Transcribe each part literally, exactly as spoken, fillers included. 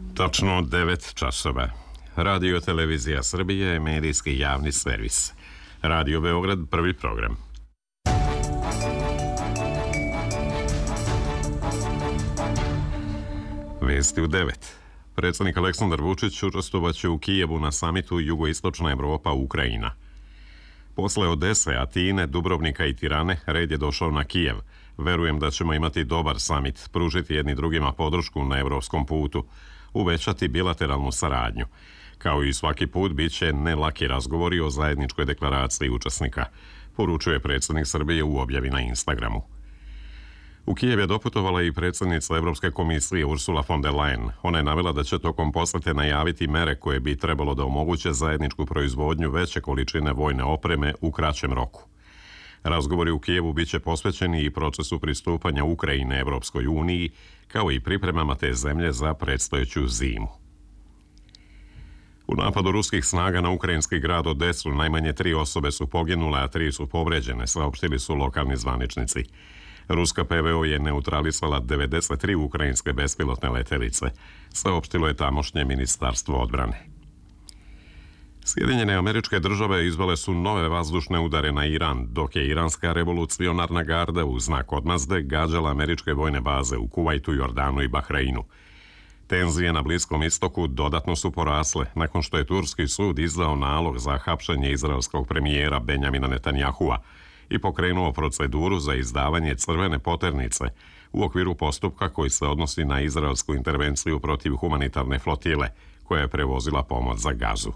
Tačno devet časova. Radio Televizija Srbije je medijski javni servis. Radio Beograd, prvi program. Vesti u devet. Predsjednik Aleksandar Vučić učestvovaće u Kijevu na samitu Jugoistočna Evropa Ukrajina. Posle Odese, Atine, Dubrovnika i Tirane, red je došao na Kijev. Verujem da ćemo imati dobar samit, pružiti jedni drugima podršku na evropskom putu, uvećati bilateralnu saradnju. Kao i svaki put, bit će ne laki razgovori o zajedničkoj deklaraciji učesnika, poručuje predsjednik Srbije u objavi na Instagramu. U Kijev je doputovala i predsjednica Evropske komisije Ursula von der Leyen. Ona je navela da će tokom posete najaviti mere koje bi trebalo da omoguće zajedničku proizvodnju veće količine vojne opreme u kraćem roku. Razgovori u Kijevu biće posvećeni i procesu pristupanja Ukrajine Evropskoj uniji, kao i pripremama te zemlje za predstojeću zimu. U napadu ruskih snaga na ukrajinski grad Odesu najmanje tri osobe su poginule, a tri su povređene, saopštili su lokalni zvaničnici. Ruska P V O je neutralisala devedeset tri ukrajinske bespilotne letelice, saopštilo je tamošnje ministarstvo odbrane. Sjedinjene Američke Države izvele su nove vazdušne udare na Iran, dok je iranska revolucionarna garda u znak odmazde gađala američke vojne baze u Kuvajtu, Jordanu i Bahreinu. Tenzije na Bliskom istoku dodatno su porasle nakon što je turski sud izdao nalog za hapšenje izraelskog premijera Benjamina Netanjahua i pokrenuo proceduru za izdavanje crvene poternice u okviru postupka koji se odnosi na izraelsku intervenciju protiv humanitarne flotile koja je prevozila pomoć za Gazu.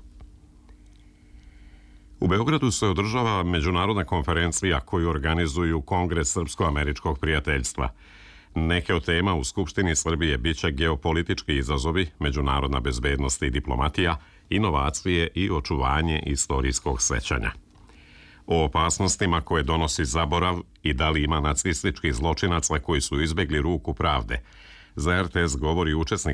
U Beogradu se održava međunarodna konferencija koju organizuju Kongres Srpsko-američkog prijateljstva. Neke od tema u Skupštini Srbije biće geopolitički izazovi, međunarodna bezbednost i diplomatija, inovacije i očuvanje istorijskog sećanja. O opasnostima koje donosi zaborav i da li ima nacističkih zločinaca koji su izbegli ruku pravde, za R T S govori učesnik